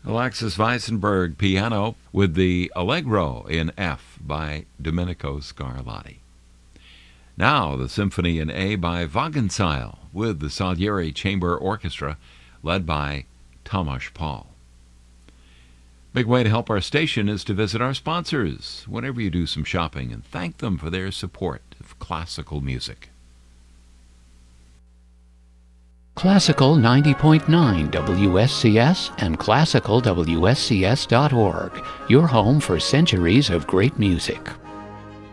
Alexis Weissenberg piano with the Allegro in F by Domenico Scarlatti. Now the Symphony in A by Wagenseil with the Salieri Chamber Orchestra led by Tomasz Paul. Big way to help our station is to visit our sponsors whenever you do some shopping and thank them for their support of classical music. Classical 90.9 WSCS and classicalwscs.org, your home for centuries of great music.